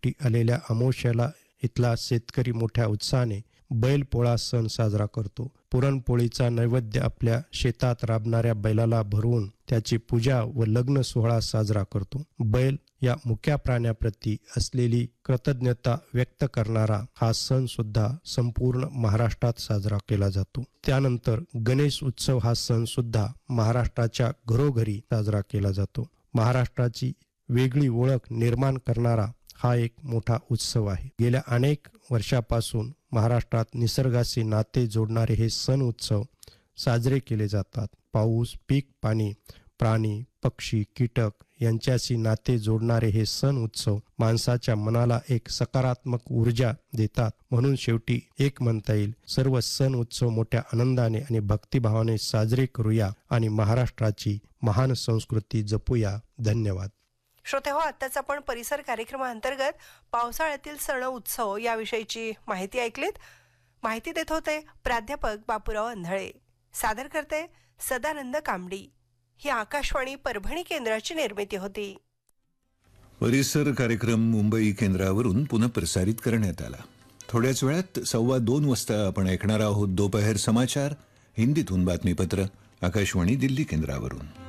शेवटी आलेल्या अमावस्याला इथला शेतकरी मोठ्या उत्साहाने बैलपोळा सण साजरा करतो. पुरणपोळीचा नैवेद्य आपल्या शेतात राबणाऱ्या बैलाला भरवून त्याची पूजा व लग्न सोहळा साजरा करतो. बैल या मुक्या प्राण्याप्रती असलेली कृतज्ञता व्यक्त करणारा हा सण सुद्धा संपूर्ण महाराष्ट्रात साजरा केला जातो. त्यानंतर गणेश उत्सव हा सण सुद्धा महाराष्ट्राच्या घरोघरी साजरा केला जातो. महाराष्ट्राची वेगळी ओळख निर्माण करणारा हा एक मोठा उत्सव आहे. गेल्या अनेक वर्षापासून महाराष्ट्रात निसर्गाशी नाते जोडणारे हे सण उत्सव साजरे केले जातात. पाऊस, पीक, पाणी, प्राणी, पक्षी, कीटक यांच्याशी नाते जोडणारे हे सण उत्सव माणसाच्या मनाला एक सकारात्मक ऊर्जा देतात. म्हणून शेवटी एक म्हणता येईल, सर्व सण उत्सव मोठ्या आनंदाने आणि भक्तिभावाने साजरे करूया आणि महाराष्ट्राची महान संस्कृती जपूया. धन्यवाद. श्रोते हो, आत्ताच आपण परिसर कार्यक्रमाअंतर्गत पावसाळ्यातील सण उत्सव याविषयीची माहिती ऐकलीत. माहिती देत होते प्राध्यापक बापूराव अंधळे. सादर करते सदानंद कांबडी. ही आकाशवाणी परभणी केंद्राची निर्मिती होती. परिसर कार्यक्रम मुंबई केंद्रावरून पुन्हा प्रसारित करण्यात आला. थोड्याच वेळात 2:15 वाजता आपण ऐकणार आहोत दोपहर समाचार, हिंदीतून बातमीपत्र, आकाशवाणी दिल्ली केंद्रावरून.